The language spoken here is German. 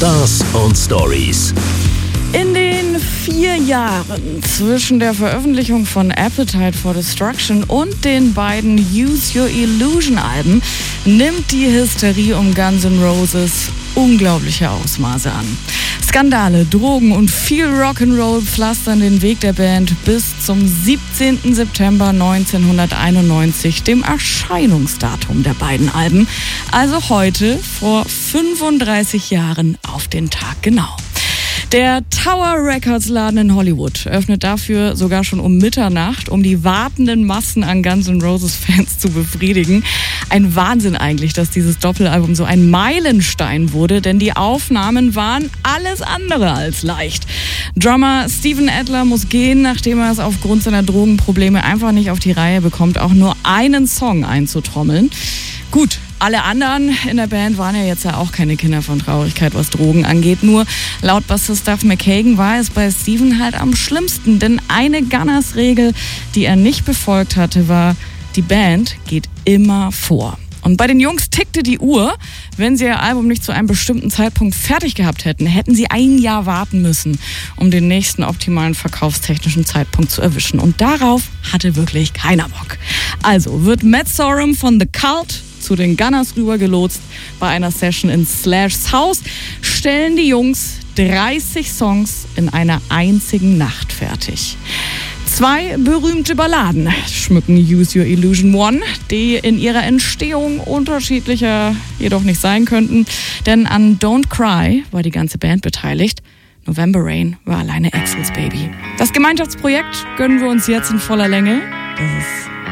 Stars und Stories. In den 4 Jahren zwischen der Veröffentlichung von Appetite for Destruction und den beiden Use Your Illusion Alben nimmt die Hysterie um Guns N' Roses unglaubliche Ausmaße an. Skandale, Drogen und viel Rock'n'Roll pflastern den Weg der Band bis zum 17. September 1991, dem Erscheinungsdatum der beiden Alben, also heute vor 35 Jahren auf den Tag genau. Der Tower Records Laden in Hollywood öffnet dafür sogar schon um Mitternacht, um die wartenden Massen an Guns N' Roses Fans zu befriedigen. Ein Wahnsinn eigentlich, dass dieses Doppelalbum so ein Meilenstein wurde, denn die Aufnahmen waren alles andere als leicht. Drummer Steven Adler muss gehen, nachdem er es aufgrund seiner Drogenprobleme einfach nicht auf die Reihe bekommt, auch nur einen Song einzutrommeln. Gut, alle anderen in der Band waren ja jetzt ja auch keine Kinder von Traurigkeit, was Drogen angeht. Nur laut Bassist Duff McKagan war es bei Steven halt am schlimmsten. Denn eine Gunners-Regel, die er nicht befolgt hatte, war, die Band geht immer vor. Und bei den Jungs tickte die Uhr. Wenn sie ihr Album nicht zu einem bestimmten Zeitpunkt fertig gehabt hätten, hätten sie 1 Jahr warten müssen, um den nächsten optimalen verkaufstechnischen Zeitpunkt zu erwischen. Und darauf hatte wirklich keiner Bock. Also wird Matt Sorum von The Cult zu den Gunners rübergelotst. Bei einer Session in Slashs Haus stellen die Jungs 30 Songs in einer einzigen Nacht fertig. 2 berühmte Balladen schmücken Use Your Illusion 1, die in ihrer Entstehung unterschiedlicher jedoch nicht sein könnten. Denn an Don't Cry war die ganze Band beteiligt. November Rain war alleine Axl's Baby. Das Gemeinschaftsprojekt gönnen wir uns jetzt in voller Länge. Das ist